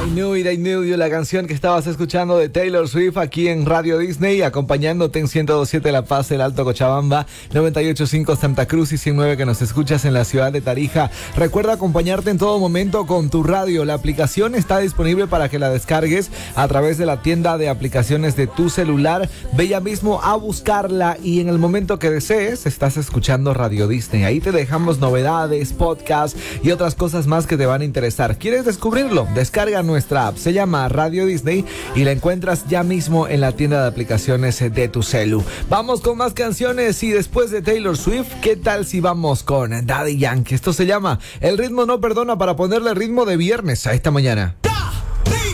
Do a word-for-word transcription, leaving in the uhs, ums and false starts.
I Knew It, I Knew You, la canción que estabas escuchando de Taylor Swift aquí en Radio Disney, acompañándote en ciento dos punto siete La Paz, el Alto Cochabamba, noventa y ocho punto cinco Santa Cruz y ciento nueve que nos escuchas en la ciudad de Tarija. Recuerda acompañarte en todo momento con tu radio. La aplicación está disponible para que la descargues a través de la tienda de aplicaciones de tu celular. Ve ya mismo a buscarla y en el momento que desees estás escuchando Radio Disney. Ahí te dejamos novedades, podcasts y otras cosas más que te van a interesar. ¿Quieres descubrirlo? Descarga nuestra app, se llama Radio Disney y la encuentras ya mismo en la tienda de aplicaciones de tu celu. Vamos con más canciones y después de Taylor Swift, ¿qué tal si vamos con Daddy Yankee? Esto se llama El ritmo no perdona, para ponerle ritmo de viernes a esta mañana.